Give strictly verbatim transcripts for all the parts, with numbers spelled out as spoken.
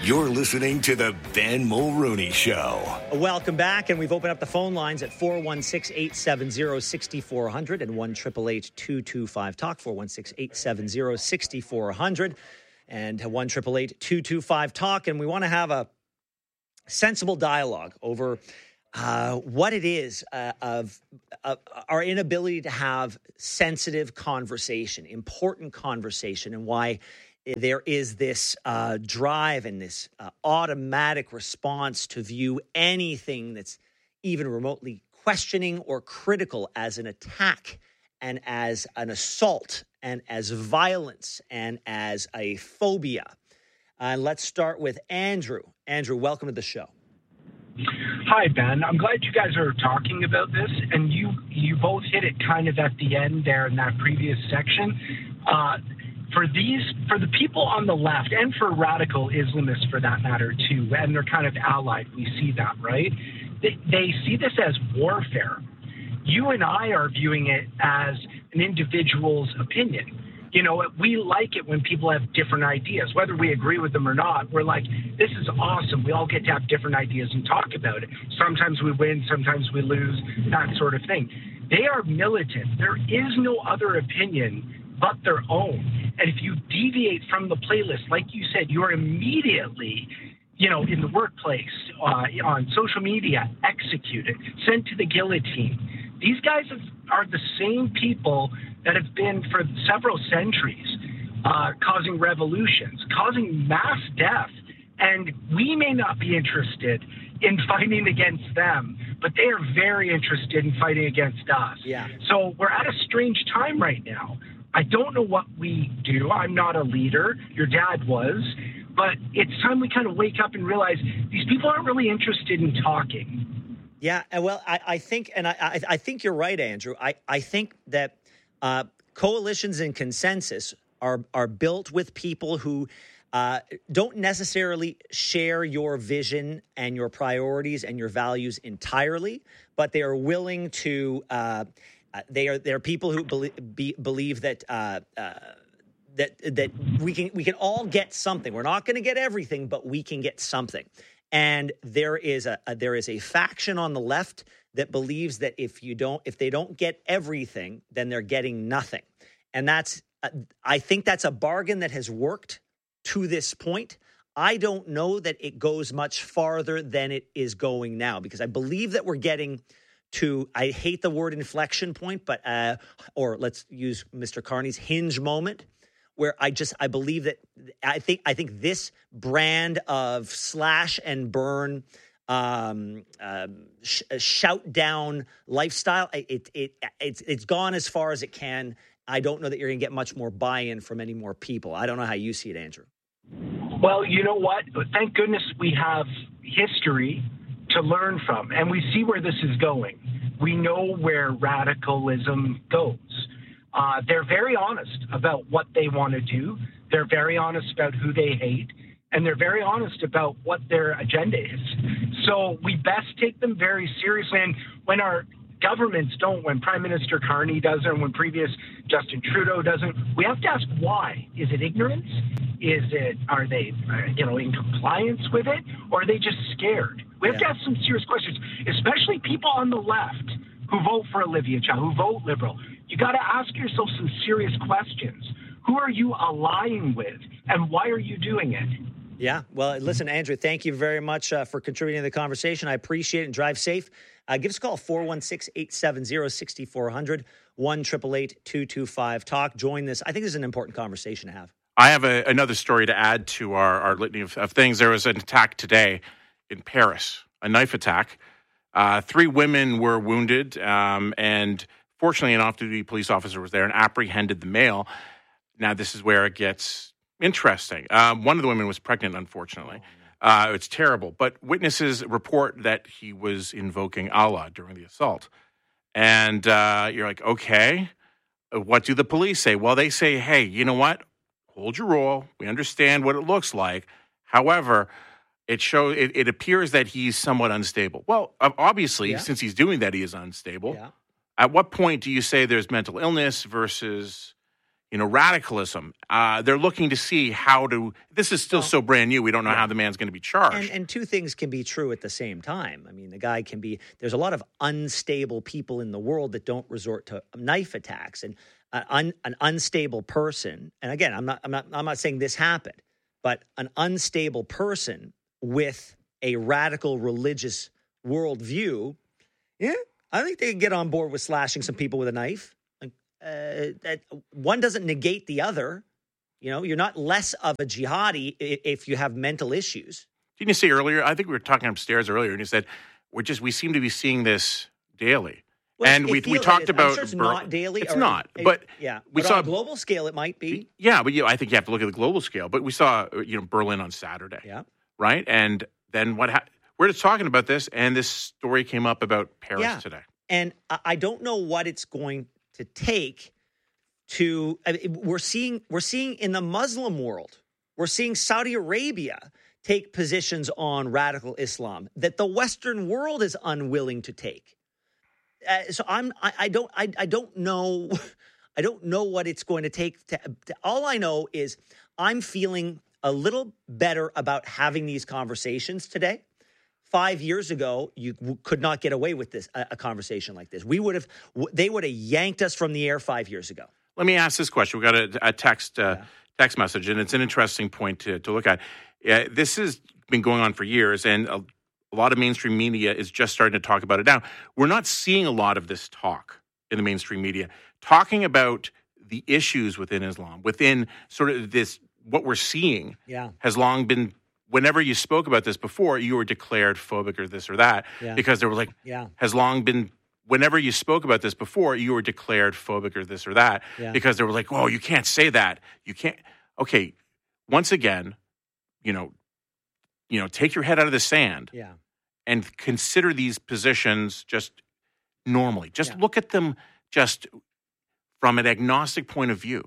You're listening to the Ben Mulrooney Show. Welcome back, and we've opened up the phone lines at four one six, eight seven zero, six four zero zero and one eight eight eight, two two five, talk, four one six, eight seven zero, six four zero zero and one eight eight eight, two two five, talk. And we want to have a sensible dialogue over uh, what it is uh, of uh, our inability to have sensitive conversation, important conversation, and why there is this uh, drive and this uh, automatic response to view anything that's even remotely questioning or critical as an attack and as an assault and as violence and as a phobia. Uh, let's start with Andrew. Andrew, welcome to the show. Hi, Ben. I'm glad you guys are talking about this, and you you both hit it kind of at the end there in that previous section. Uh, For these, for the people on the left, and for radical Islamists for that matter too, and they're kind of allied, we see that, right? They, they see this as warfare. You and I are viewing it as an individual's opinion. You know, we like it when people have different ideas, whether we agree with them or not. We're like, this is awesome. We all get to have different ideas and talk about it. Sometimes we win, sometimes we lose, that sort of thing. They are militant. There is no other opinion but their own. And if you deviate from the playlist, like you said, you're immediately, you know, in the workplace, uh, on social media, executed, sent to the guillotine. These guys have, are the same people that have been for several centuries uh, causing revolutions, causing mass death. And we may not be interested in fighting against them, but they are very interested in fighting against us. Yeah. So we're at a strange time right now. I don't know what we do. I'm not a leader. Your dad was. But it's time we kind of wake up and realize these people aren't really interested in talking. Yeah, well, I, I think, and I, I, I think you're right, Andrew. I, I think that uh, coalitions and consensus are are built with people who uh, don't necessarily share your vision and your priorities and your values entirely, but they are willing to uh, Uh, they are they are people who believe, be, believe that uh, uh, that that we can we can all get something. We're not going to get everything, but we can get something. And there is a, a there is a faction on the left that believes that if you don't if they don't get everything, then they're getting nothing. And that's uh, I think that's a bargain that has worked to this point. I don't know that it goes much farther than it is going now, because I believe that we're getting to, I hate the word inflection point, but, uh, or let's use Mister Carney's hinge moment, where I just, I believe that, I think, I think this brand of slash and burn, um, um, sh- shout down lifestyle, it, it, it's, it's gone as far as it can. I don't know that you're going to get much more buy-in from any more people. I don't know how you see it, Andrew. Well, you know what? Thank goodness we have history to learn from, and we see where this is going. We know where radicalism goes. Uh, they're very honest about what they want to do. They're very honest about who they hate, and they're very honest about what their agenda is. So we best take them very seriously. And when our governments don't, when Prime Minister Carney doesn't, when previous Justin Trudeau doesn't, we have to ask why. Is it ignorance? Is it, are they, uh, you know, in compliance with it? Or are they just scared? We have yeah. to ask some serious questions, especially people on the left who vote for Olivia Chow, who vote Liberal. You got to ask yourself some serious questions. Who are you allying with, and why are you doing it? Yeah, well, listen, Andrew, thank you very much uh, for contributing to the conversation. I appreciate it, and drive safe. Uh, give us a call, four one six, eight seven zero, six four zero zero, one eight eight eight, two two five, talk. Join this. I think this is an important conversation to have. I have a, another story to add to our, our litany of, of things. There was an attack today in Paris, a knife attack. Uh, three women were wounded, um, and fortunately, an off-duty police officer was there and apprehended the male. Now, this is where it gets interesting. Um, one of the women was pregnant, unfortunately. Uh, it's terrible. But witnesses report that he was invoking Allah during the assault. And uh, you're like, okay, what do the police say? Well, they say, hey, you know what? Hold your roll. We understand what it looks like. However, it shows it, it appears that he's somewhat unstable. Well, obviously, yeah. since he's doing that, he is unstable. Yeah. At what point do you say there's mental illness versus, you know, radicalism. Uh, they're looking to see how to. This is still well, so brand new. We don't know yeah. how the man's going to be charged. And, and two things can be true at the same time. I mean, the guy can be. There's a lot of unstable people in the world that don't resort to knife attacks, and uh, un, an unstable person. And again, I'm not. I'm not. I'm not saying this happened, but an unstable person with a radical religious worldview. Yeah, I think they can get on board with slashing some people with a knife. Uh, that one doesn't negate the other. You know, you're not less of a jihadi if you have mental issues. Didn't you say earlier? I think we were talking upstairs earlier, and you said we're just we seem to be seeing this daily. Well, and we we talked about I'm sure it's not daily. It's or, not, but yeah, we but saw on a global scale. It might be. Yeah, but you know, I think you have to look at the global scale. But we saw you know Berlin on Saturday. Yeah, right. And then what? Ha- we're just talking about this, and this story came up about Paris yeah. today. And I don't know what it's going to take to I mean, we're seeing we're seeing in the Muslim world, we're seeing Saudi Arabia take positions on radical Islam that the Western world is unwilling to take. Uh, so I'm I, I don't I, I don't know I don't know what it's going to take to, to all I know is I'm feeling a little better about having these conversations today. Five years ago, you w- could not get away with this a, a conversation like this. We would have w- they would have yanked us from the air five years ago. Let me ask this question. We got a, a text uh, yeah. text message, and it's an interesting point to, to look at. Uh, this has been going on for years, and a, a lot of mainstream media is just starting to talk about it now. We're not seeing a lot of this talk in the mainstream media, talking about the issues within Islam, within sort of this, what we're seeing yeah. has long been, whenever you spoke about this before, you were declared phobic or this or that, yeah. because there was like, yeah. has long been, whenever you spoke about this before, you were declared phobic or this or that, yeah. because they were like, oh, you can't say that. You can't. Okay, once again, you know, you know, take your head out of the sand yeah. and consider these positions just normally. Just yeah. look at them just from an agnostic point of view.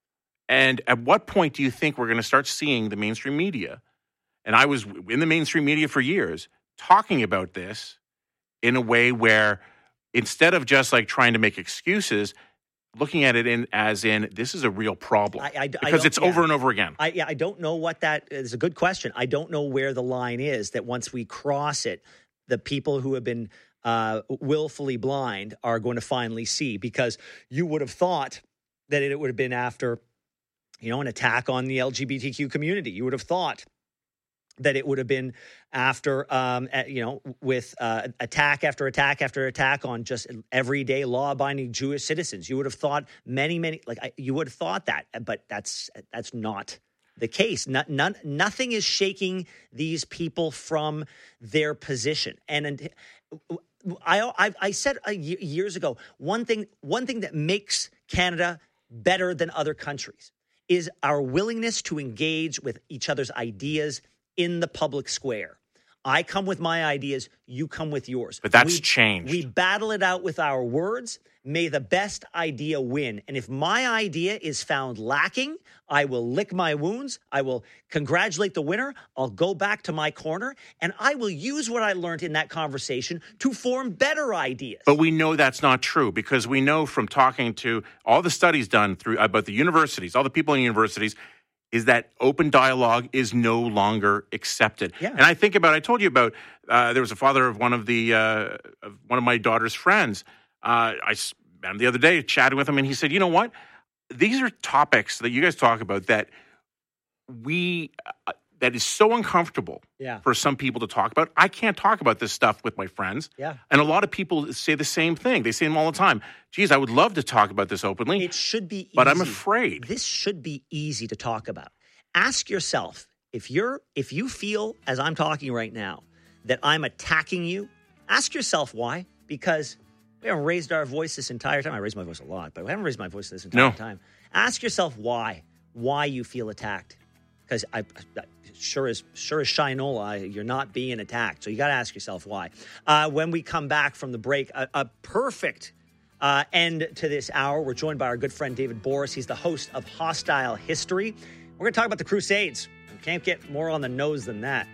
And at what point do you think we're going to start seeing the mainstream media, and I was in the mainstream media for years, talking about this in a way where instead of just like trying to make excuses, looking at it in as in this is a real problem I, I, because I it's yeah. over and over again. I, yeah, I don't know what that is. A good question. I don't know where the line is that once we cross it, the people who have been uh, willfully blind are going to finally see, because you would have thought that it would have been after, you know, an attack on the L G B T Q community. You would have thought that it would have been after, um, you know, with uh, attack after attack after attack on just everyday law-abiding Jewish citizens. You would have thought many, many, like I, you would have thought that, but that's that's not the case. Not, none, nothing is shaking these people from their position. And, and I, I, I said uh, years ago, one thing, one thing that makes Canada better than other countries is our willingness to engage with each other's ideas in the public square. I come with my ideas, you come with yours. But that's we, changed. We battle it out with our words. May the best idea win. And if my idea is found lacking, I will lick my wounds. I will congratulate the winner. I'll go back to my corner, and I will use what I learned in that conversation to form better ideas. But we know that's not true, because we know from talking to all the studies done through about the universities, all the people in universities, is that open dialogue is no longer accepted. Yeah. And I think about, I told you about, uh, there was a father of one of the, uh, of one of my daughter's friends. Uh, I met him the other day, chatting with him, and he said, you know what? These are topics that you guys talk about that we, uh, that is so uncomfortable yeah. for some people to talk about. I can't talk about this stuff with my friends. Yeah. And a lot of people say the same thing. They say them all the time. Geez, I would love to talk about this openly. It should be easy. But I'm afraid. This should be easy to talk about. Ask yourself, if you're if you feel, as I'm talking right now, that I'm attacking you, ask yourself why. Because we haven't raised our voice this entire time. I raised my voice a lot, but we haven't raised my voice this entire no. time. Ask yourself why. Why you feel attacked. Because I, I sure as sure as Shinola, you're not being attacked. So you got to ask yourself why. Uh, when we come back from the break, a, a perfect uh, end to this hour. We're joined by our good friend David Boris. He's the host of Hostile History. We're going to talk about the Crusades. You can't get more on the nose than that.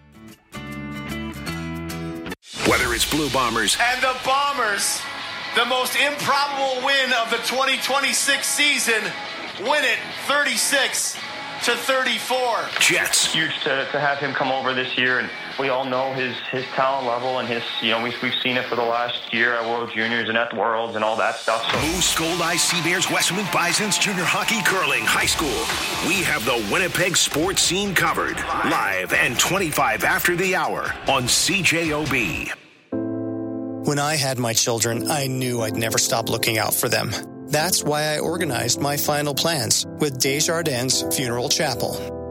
Whether it's Blue Bombers and the Bombers, the most improbable win of the twenty twenty-six season, win it thirty-six to thirty-four. Jets. Huge to, to have him come over this year, and we all know his, his talent level and his, you know, we've, we've seen it for the last year at World Juniors and at the Worlds and all that stuff. So. Moose, Gold Eye, Sea Bears, Westwood Bisons, Junior Hockey, Curling, High School. We have the Winnipeg sports scene covered. Live and twenty-five after the hour on C J O B. When I had my children, I knew I'd never stop looking out for them. That's why I organized my final plans with Desjardins Funeral Chapel.